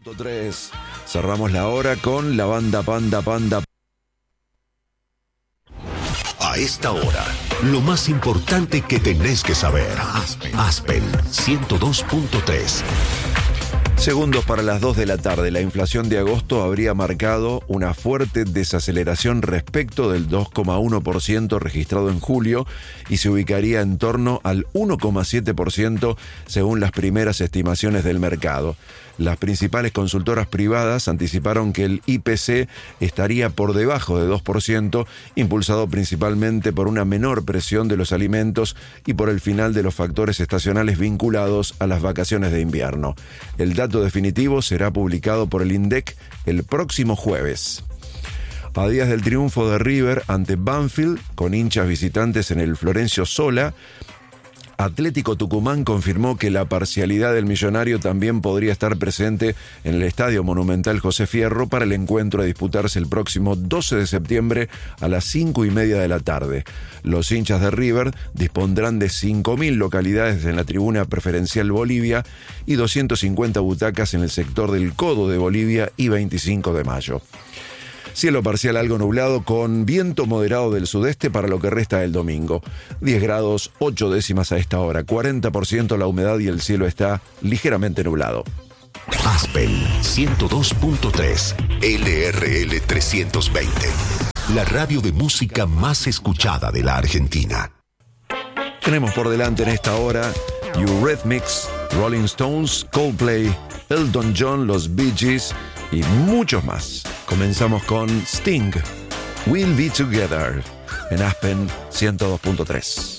3. Cerramos la hora con la banda Panda. A esta hora, lo más importante que tenés que saber. Aspen 102.3. Segundos para las 2 de la tarde. La inflación de agosto habría marcado una fuerte desaceleración respecto del 2,1% registrado en julio y se ubicaría en torno al 1,7% según las primeras estimaciones del mercado. Las principales consultoras privadas anticiparon que el IPC estaría por debajo de 2%, impulsado principalmente por una menor presión de los alimentos y por el final de los factores estacionales vinculados a las vacaciones de invierno. El dato definitivo será publicado por el INDEC el próximo jueves. A días del triunfo de River ante Banfield, con hinchas visitantes en el Florencio Sola, Atlético Tucumán confirmó que la parcialidad del millonario también podría estar presente en el Estadio Monumental José Fierro para el encuentro a disputarse el próximo 12 de septiembre a las 5:30 de la tarde. Los hinchas de River dispondrán de 5.000 localidades en la tribuna preferencial Bolivia y 250 butacas en el sector del Codo de Bolivia y 25 de Mayo. Cielo parcial algo nublado con viento moderado del sudeste para lo que resta del domingo. 10 grados 8 décimas a esta hora, 40% la humedad y el cielo está ligeramente nublado. Aspen 102.3, LRL 320. La radio de música más escuchada de la Argentina. Tenemos por delante en esta hora Eurythmics, Rolling Stones, Coldplay, Elton John, los Bee Gees y muchos más. Comenzamos con Sting, We'll Be Together, en Aspen 102.3.